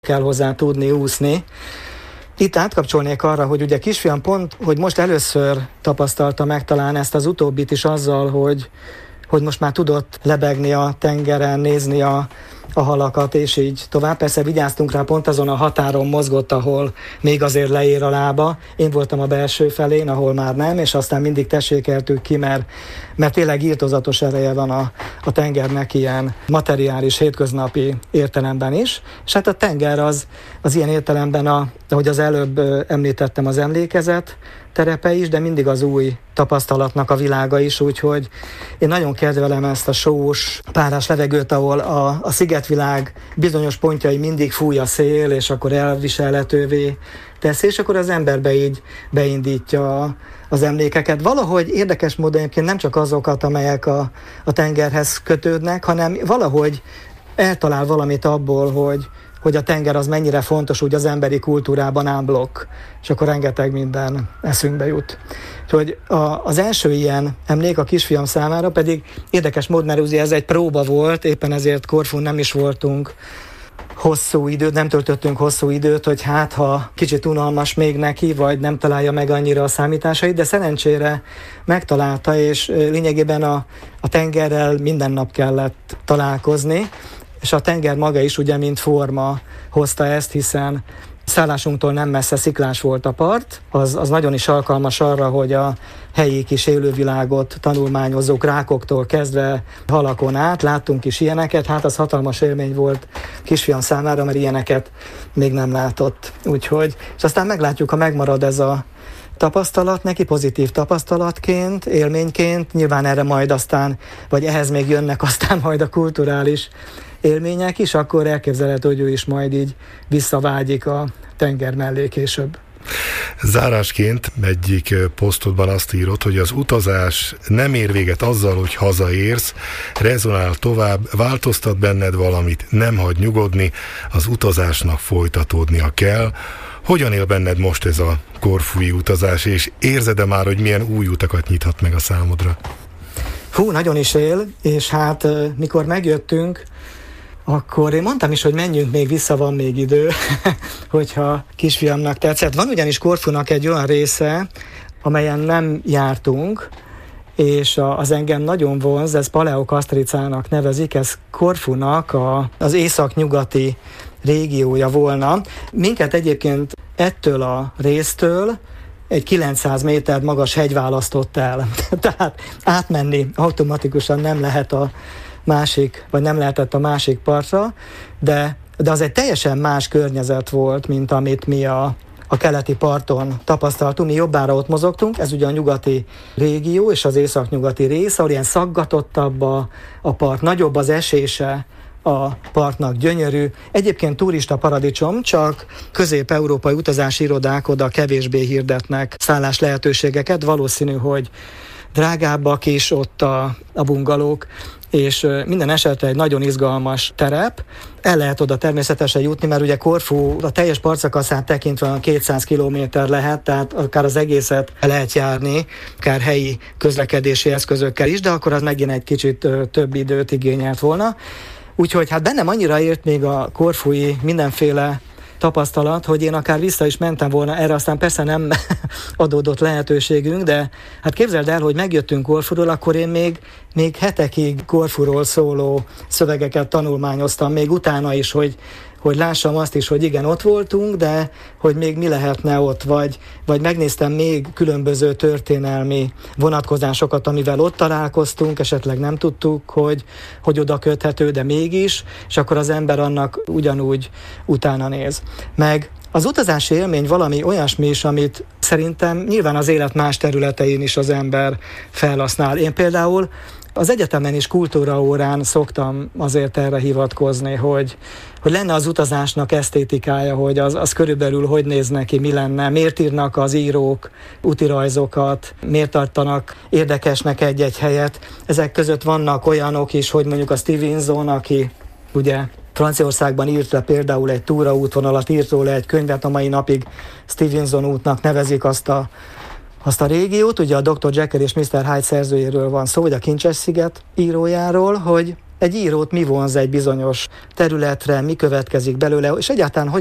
kell hozzá tudni úszni. Itt átkapcsolnék arra, hogy ugye kisfiam pont, hogy most először tapasztalta meg talán ezt az utóbbit is azzal, hogy most már tudott lebegni a tengeren, nézni a halakat, és így tovább. Persze vigyáztunk rá, pont azon a határon mozgott, ahol még azért leér a lába. Én voltam a belső felén, ahol már nem, és aztán mindig tessékeltük ki, mert tényleg irtózatos ereje van a tengernek ilyen materiális, hétköznapi értelemben is. És hát a tenger az ilyen értelemben, ahogy az előbb említettem, az emlékezet terepe is, de mindig az új tapasztalatnak a világa is, úgyhogy én nagyon kedvelem ezt a sós, párás levegőt, ahol a szigetvilág bizonyos pontjai mindig fúj a szél, és akkor elviselhetővé teszi, és akkor az emberbe így beindítja az emlékeket. Valahogy érdekes módon egyébként nem csak azokat, amelyek a tengerhez kötődnek, hanem valahogy eltalál valamit abból, hogy a tenger az mennyire fontos úgy az emberi kultúrában ámblokk, és akkor rengeteg minden eszünkbe jut. Úgyhogy az első ilyen emlék a kisfiam számára pedig érdekes mód, mert ugye ez egy próba volt, éppen ezért Korfun nem is voltunk hosszú időt, nem töltöttünk hosszú időt, hogy hát ha kicsit unalmas még neki, vagy nem találja meg annyira a számításait, de szerencsére megtalálta, és lényegében a tengerrel minden nap kellett találkozni, és a tenger maga is ugye mint forma hozta ezt, hiszen szállásunktól nem messze sziklás volt a part, az nagyon is alkalmas arra, hogy a helyi kis élővilágot tanulmányozók, rákoktól kezdve halakon át, láttunk is ilyeneket, hát az hatalmas élmény volt kisfiam számára, mert ilyeneket még nem látott. Úgyhogy, és aztán meglátjuk, ha megmarad ez a tapasztalat neki, pozitív tapasztalatként, élményként, nyilván erre majd aztán, vagy ehhez még jönnek aztán majd a kulturális élmények is, akkor elképzelhető, hogy ő is majd így visszavágyik a tenger mellé később. Zárásként egyik posztodban azt írod, hogy az utazás nem ér véget azzal, hogy hazaérsz, rezonál tovább, változtat benned valamit, nem hagy nyugodni, az utazásnak folytatódnia kell. Hogyan él benned most ez a korfui utazás, és érzed-e már, hogy milyen új utakat nyithat meg a számodra? Nagyon is él, és hát mikor megjöttünk, akkor én mondtam is, hogy menjünk még vissza, van még idő, hogyha kisfiamnak tetszett. Van ugyanis Korfunak egy olyan része, amelyen nem jártunk, és az engem nagyon vonz, ez Paleokastricának nevezik, ez Korfunak az északnyugati régiója volna. Minket egyébként ettől a résztől egy 900 méter magas hegy választott el. Tehát átmenni automatikusan nem lehet a másik, vagy nem lehetett a másik partra, de az egy teljesen más környezet volt, mint amit mi a keleti parton tapasztaltunk. Mi jobbára ott mozogtunk, ez ugye a nyugati régió és az északnyugati rész, ahol ilyen szaggatottabb a part, nagyobb az esése a partnak, gyönyörű. Egyébként turista paradicsom, csak közép-európai utazási irodák oda kevésbé hirdetnek szállás lehetőségeket. Valószínű, hogy drágábbak is ott a bungalók, és minden esetre egy nagyon izgalmas terep. El lehet oda természetesen jutni, mert ugye Korfu a teljes partszakaszát tekintve 200 kilométer lehet, tehát akár az egészet lehet járni, akár helyi közlekedési eszközökkel is, de akkor az megint egy kicsit több időt igényelt volna. Úgyhogy hát bennem annyira ért még a korfui mindenféle tapasztalat, hogy én akár vissza is mentem volna, erre aztán persze nem adódott lehetőségünk, de hát képzeld el, hogy megjöttünk Korfuról, akkor én még hetekig Korfuról szóló szövegeket tanulmányoztam, még utána is, hogy lássam azt is, hogy igen, ott voltunk, de hogy még mi lehetne ott, vagy megnéztem még különböző történelmi vonatkozásokat, amivel ott találkoztunk, esetleg nem tudtuk, hogy oda köthető, de mégis, és akkor az ember annak ugyanúgy utána néz. Meg az utazási élmény valami olyasmi is, amit szerintem nyilván az élet más területein is az ember felhasznál. Én például az egyetemen is kultúraórán szoktam azért erre hivatkozni, hogy lenne az utazásnak esztétikája, hogy az körülbelül hogy néz neki, mi lenne, miért írnak az írók útirajzokat, miért tartanak érdekesnek egy-egy helyet. Ezek között vannak olyanok is, hogy mondjuk a Stevenson, aki ugye Franciaországban írt le például egy túraútvonalat, írt róla egy könyvet, a mai napig Stevenson útnak nevezik azt a régiót, ugye a Dr. Jekyll és Mr. Hyde szerzőjéről van szó, vagy a Kincses sziget írójáról, hogy egy írót mi vonz egy bizonyos területre, mi következik belőle, és egyáltalán